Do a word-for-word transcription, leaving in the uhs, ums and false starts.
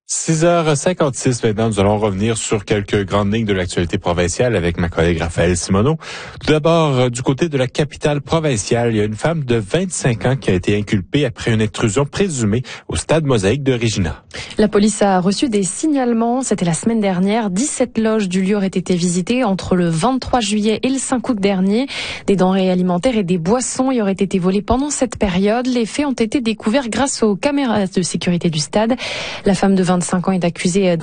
six heures cinquante-six maintenant, nous allons revenir sur quelques grandes lignes de l'actualité provinciale avec ma collègue Raphaël Simoneau. Tout d'abord, du côté de la capitale provinciale, il y a une femme de vingt-cinq ans qui a été inculpée après une intrusion présumée au stade Mosaïque de Regina. La police a reçu des signalements. C'était la semaine dernière. dix-sept loges du lieu auraient été visitées entre le vingt-trois juillet et le cinq août dernier. Des denrées alimentaires et des boissons y auraient été volées pendant cette période. Les faits ont été découverts grâce aux caméras de sécurité du stade. La femme de vingt-cinq ans est accusée